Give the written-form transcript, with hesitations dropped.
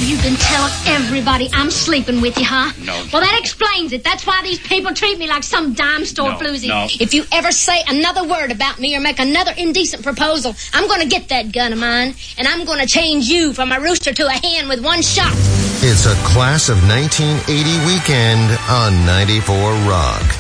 you've been telling everybody I'm sleeping with you, huh? No. Well, that explains it. That's why these people treat me like some dime store floozy. No. If you ever say another word about me or make another indecent proposal, I'm going to get that gun of mine, and I'm going to change you from a rooster to a hen with one shot. It's a Class of 1980 weekend on 94 Rock.